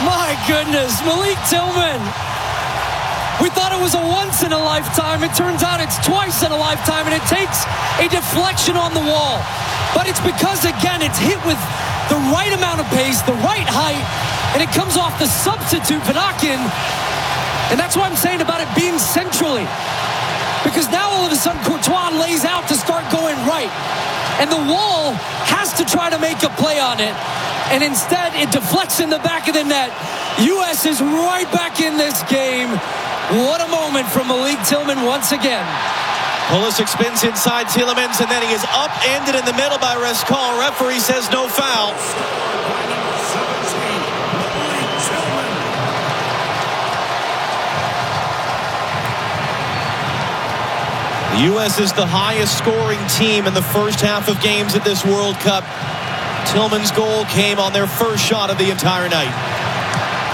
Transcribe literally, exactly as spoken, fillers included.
My goodness, Malik Tillman. We thought it was a once in a lifetime. It turns out it's twice in a lifetime, and it takes a deflection on the wall. But it's because, again, it's hit with the right amount of pace, the right height, and it comes off the substitute, Vanaken. And that's what I'm saying about it being centrally. Because now all of a sudden Courtois lays out to start going right. And the wall has to try to make a play on it. And instead it deflects in the back of the net. U S is right back in this game. What a moment from Malik Tillman once again. Pulisic spins inside Tielemans, and then he is upended in the middle by Rescall. Referee says no foul. The U S is the highest scoring team in the first half of games at this World Cup. Tillman's goal came on their first shot of the entire night.